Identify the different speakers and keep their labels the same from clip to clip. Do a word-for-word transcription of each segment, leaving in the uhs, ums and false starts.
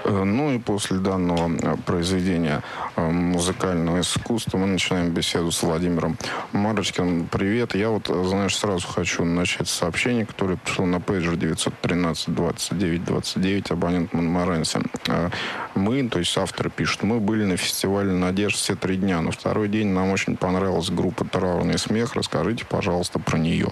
Speaker 1: Ну и после данного произведения музыкального искусства мы начинаем беседу с Владимиром Марочкиным. Привет. Я вот, знаешь, сразу хочу начать с сообщения, которое пришло на пейджер девятьсот тринадцать двадцать девять двадцать девять, абонент Монморанси. Мы, то есть авторы пишут, мы были на фестивале «Надежд» все три дня. На второй день нам очень понравилась группа «Траурный смех». Расскажите, пожалуйста, про нее.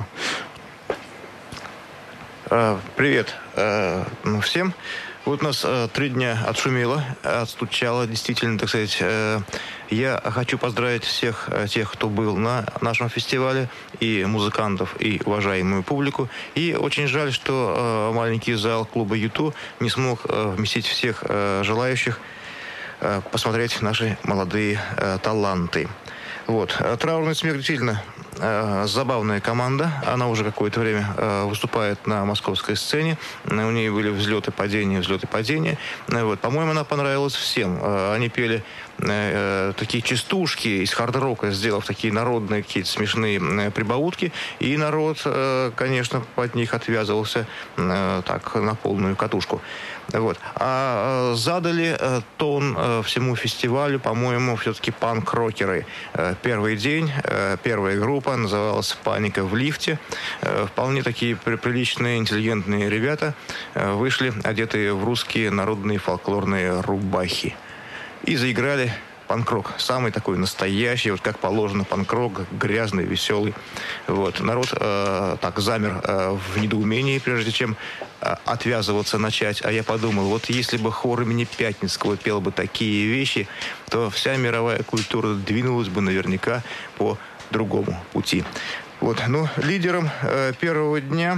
Speaker 2: Привет всем. Вот у нас э, три дня отшумело, отстучало, действительно, так сказать. Э, я хочу поздравить всех э, тех, кто был на нашем фестивале, и музыкантов, и уважаемую публику. И очень жаль, что э, маленький зал клуба «Юту» не смог э, вместить всех э, желающих э, посмотреть наши молодые э, таланты. Вот. «Траурный смех» действительно э, забавная команда. Она уже какое-то время э, выступает на московской сцене. У нее были взлеты, падения, взлеты, падения. Вот. По-моему, она понравилась всем. Э, они пели э, такие частушки из хард-рока, сделав такие народные какие-то смешные э, прибаутки. И народ, э, конечно, от них отвязывался э, так на полную катушку. Вот. А э, задали э, тон э, всему фестивалю, по-моему, все-таки панк-рокеры. Э, первый день, э, первая группа называлась «Паника в лифте». Э, вполне такие при- приличные, интеллигентные ребята э, вышли, одетые в русские народные фольклорные рубахи. И заиграли панк-рок. Самый такой настоящий, вот как положено панк-рок, грязный, веселый. Вот. Народ э, так замер э, в недоумении, прежде чем э, отвязываться начать. А я подумал, вот если бы хор имени Пятницкого пел бы такие вещи, то вся мировая культура двинулась бы наверняка по другому пути. Вот. Ну, лидером э, первого дня...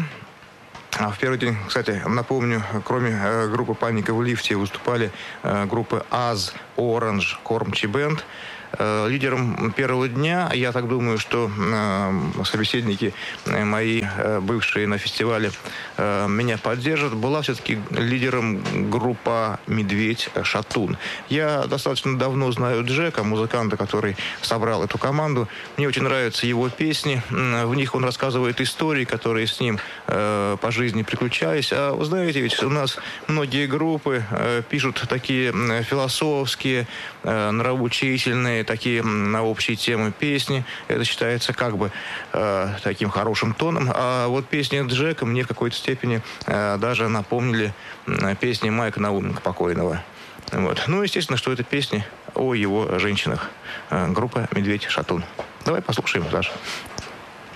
Speaker 2: А в первый день, кстати, напомню, кроме э, группы «Паника в лифте» выступали э, группы «Аз», «Оранж», «Кормчи Бенд». Э, лидером первого дня, я так думаю, что э, собеседники э, мои, э, бывшие на фестивале, э, меня поддержат, была все-таки лидером группа «Медведь Шатун». Я достаточно давно знаю Джека, музыканта, который собрал эту команду. Мне очень нравятся его песни. В них он рассказывает истории, которые с ним э, по жизни приключались. А вы знаете, ведь у нас многие группы э, пишут такие э, философские, э, нравоучительные, такие на общие темы песни. Это считается как бы э, таким хорошим тоном. А вот песни Джека мне в какой-то степени э, даже напомнили э, песни Майка Науменко покойного. Вот. Ну, естественно, что это песни о его женщинах. Э, группа «Медведь Шатун». Давай послушаем, Саша.